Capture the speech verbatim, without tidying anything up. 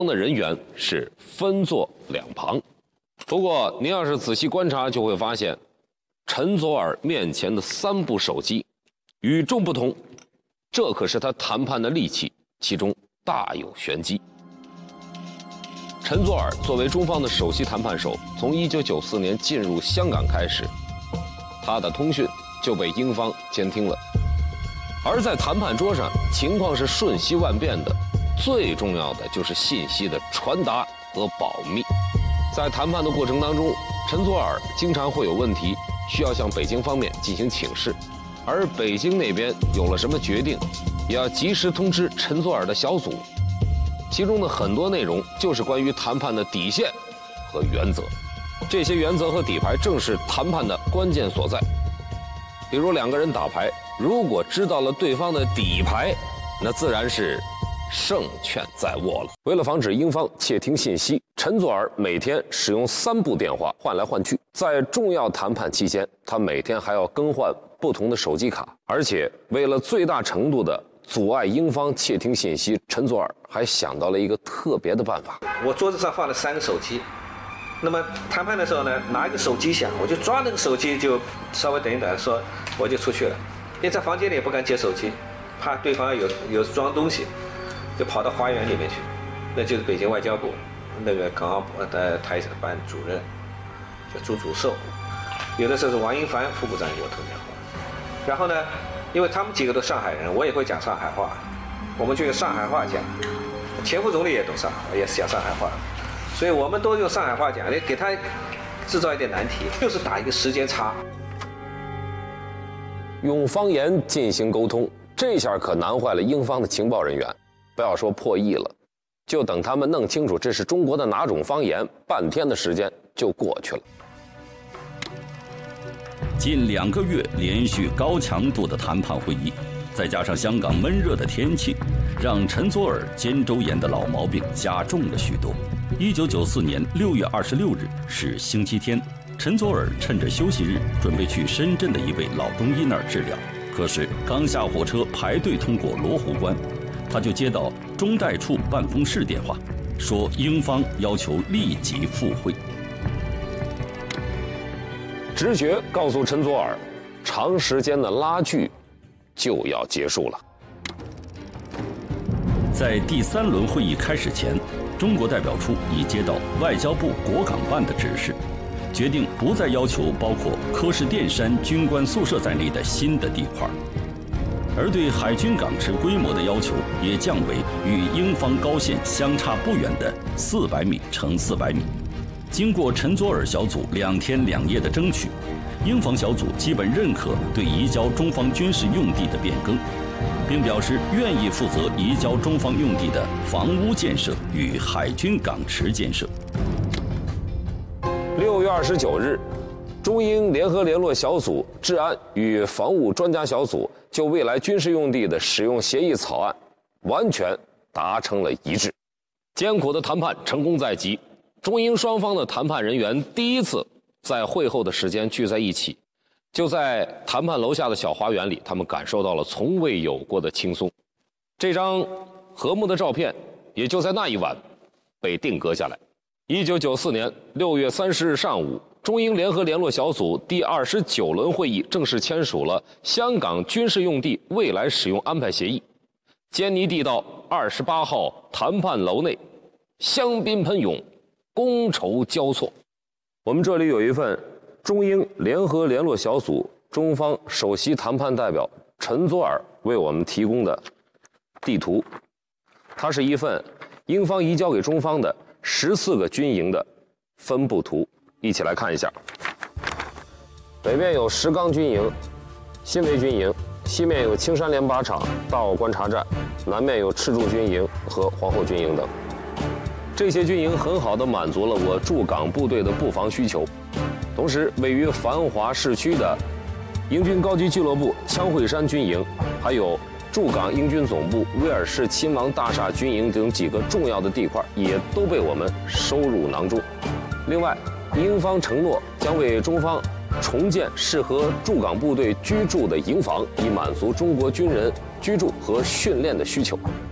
的人员是分坐两旁。不过，您要是仔细观察，就会发现，陈佐洱面前的三部手机与众不同，这可是他谈判的利器，其中大有玄机。陈佐洱作为中方的首席谈判手，从一九九四年进入香港开始，他的通讯就被英方监听了。而在谈判桌上，情况是瞬息万变的，最重要的就是信息的传达和保密。在谈判的过程当中，陈佐洱经常会有问题，需要向北京方面进行请示，而北京那边有了什么决定，也要及时通知陈佐洱的小组。其中的很多内容就是关于谈判的底线和原则，这些原则和底牌正是谈判的关键所在。比如两个人打牌，如果知道了对方的底牌，那自然是胜券在握了。为了防止英方窃听信息，陈佐洱每天使用三部电话换来换去。在重要谈判期间，他每天还要更换不同的手机卡，而且为了最大程度的阻碍英方窃听信息，陈佐洱还想到了一个特别的办法。 我桌子上放了三个手机，那么谈判的时候呢，拿一个手机响，我就抓那个手机，就稍微等一等，说我就出去了。因为在房间里也不敢接手机，怕对方有有装东西，就跑到花园里面去。那就是北京外交部那个港澳部的台办主任，叫朱祖寿。有的时候是王英凡副部长给我通电话。然后呢，因为他们几个都上海人，我也会讲上海话，我们就用上海话讲。前副总理也懂上海话，也是讲上海话，所以我们都用上海话讲，给他制造一点难题，就是打一个时间差。 用方言进行沟通，这下可难坏了英方的情报人员。不要说破译了，就等他们弄清楚这是中国的哪种方言，半天的时间就过去了。 近两个月连续高强度的谈判会议，再加上香港闷热的天气，让陈佐洱肩周炎的老毛病加重了许多。一九九四年六月二十六日是星期天，陈佐洱趁着休息日准备去深圳的一位老中医那儿治疗，可是刚下火车排队通过罗湖关，他就接到中代处办公室电话，说英方要求立即赴会。 直觉告诉陈佐洱，长时间的拉锯就要结束了。 在第三轮会议开始前，中国代表处已接到外交部国港办的指示，决定不再要求包括柯士甸山军官宿舍在内的新的地块，而对海军港池规模的要求也降为与英方高线相差不远的四百米乘四百米。经过陈佐洱小组两天两夜的争取，英方小组基本认可对移交中方军事用地的变更，并表示愿意负责移交中方用地的房屋建设与海军港池建设。 六月二十九日，中英联合联络小组治安与防务专家小组就未来军事用地的使用协议草案完全达成了一致。艰苦的谈判成功在即，中英双方的谈判人员第一次在会后的时间聚在一起，就在谈判楼下的小花园里，他们感受到了从未有过的轻松。这张和睦的照片也就在那一晚被定格下来。一九九四年六月三十日上午，中英联合联络小组第二十九轮会议正式签署了香港军事用地未来使用安排协议。坚尼地道二十八号谈判楼内，香槟喷涌，觥筹交错。我们这里有一份中英联合联络小组中方首席谈判代表陈佐洱为我们提供的地图，它是一份英方移交给中方的十四个军营的分布图，一起来看一下。北面有石冈军营、新围军营，西面有青山联靶场、大澳观察站，南面有赤柱军营和皇后军营等。这些军营很好地满足了我驻港部队的布防需求，同时位于繁华市区的英军高级俱乐部枪会山军营，还有驻港英军总部威尔士亲王大厦军营等几个重要的地块也都被我们收入囊中。另外，英方承诺将为中方重建适合驻港部队居住的营房，以满足中国军人居住和训练的需求。